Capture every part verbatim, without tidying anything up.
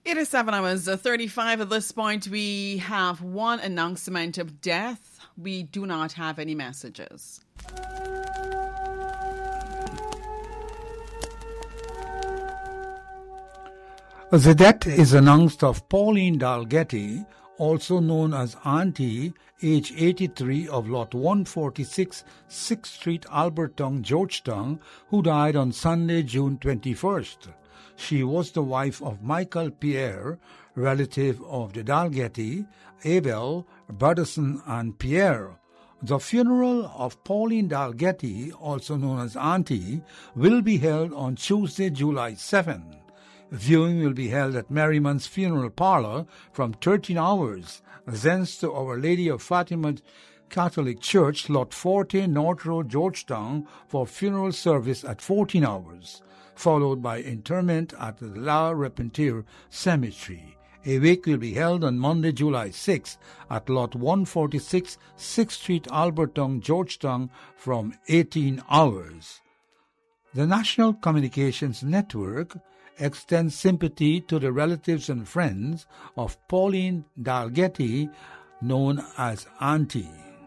It is seven hours thirty-five. At this point, we have one announcement of death. We do not have any messages. The death is announced of Pauline Dalgetty, also known as Auntie, age eighty-three, of lot one forty-six, sixth Street, Alberton, Georgetown, who died on Sunday, June twenty-first. She was the wife of Michael Pierre, relative of the Dalgetty, Abel, Badison, and Pierre. The funeral of Pauline Dalgetty, also known as Auntie, will be held on Tuesday, July seventh. Viewing will be held at Merriman's Funeral Parlor from thirteen hours, thence to Our Lady of Fatima Catholic Church, Lot forty, North Road, Georgetown, for funeral service at fourteen hours, followed by interment at the La Repentir Cemetery. A wake will be held on Monday, July sixth, at Lot one forty-six, sixth Street, Alberton, Georgetown, from eighteen hours. The National Communications Network extends sympathy to the relatives and friends of Pauline Dalgetty, known as Auntie.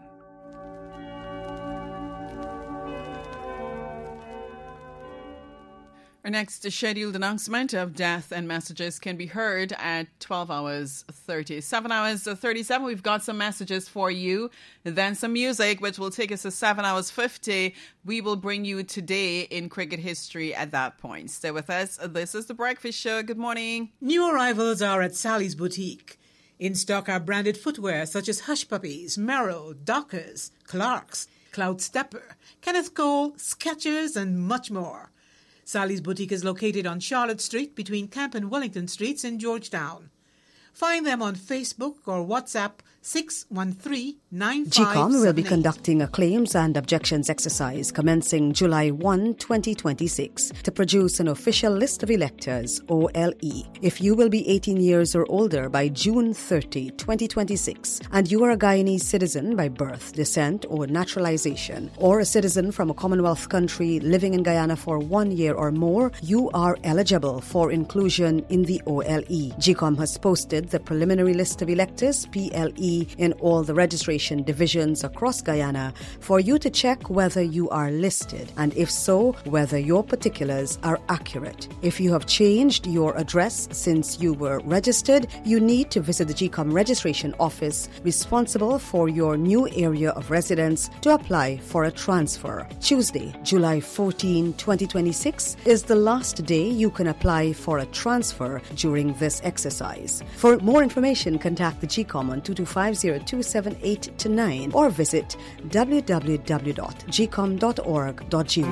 Our next scheduled announcement of death and messages can be heard at twelve hours thirty. seven hours thirty-seven, we've got some messages for you. Then some music, which will take us to seven hours fifty. We will bring you today in cricket history at that point. Stay with us. This is The Breakfast Show. Good morning. New arrivals are at Sally's Boutique. In stock are branded footwear such as Hush Puppies, Merrill, Dockers, Clarks, Cloud Stepper, Kenneth Cole, Skechers, and much more. Sally's Boutique is located on Charlotte Street between Camp and Wellington Streets in Georgetown. Find them on Facebook or WhatsApp six one three, nine five seven eight. G COM will be conducting a claims and objections exercise commencing July first, twenty twenty-six to produce an official list of electors, O L E. If you will be eighteen years or older by June thirtieth, twenty twenty-six, and you are a Guyanese citizen by birth, descent, or naturalization, or a citizen from a Commonwealth country living in Guyana for one year or more, you are eligible for inclusion in the O L E. G COM has posted the preliminary list of electors, P L E, in all the registration divisions across Guyana for you to check whether you are listed, and if so, whether your particulars are accurate. If you have changed your address since you were registered, you need to visit the G COM registration office responsible for your new area of residence to apply for a transfer. Tuesday, July fourteenth, twenty twenty-six is the last day you can apply for a transfer during this exercise. For more information, contact the G COM on two two five, zero two seven eight to nine or visit w w w dot g com dot org dot g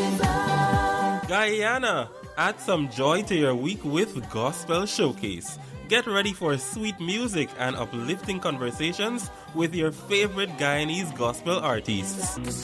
y. Guyana, add some joy to your week with Gospel Showcase. Get ready for sweet music and uplifting conversations with your favorite Guyanese gospel artists.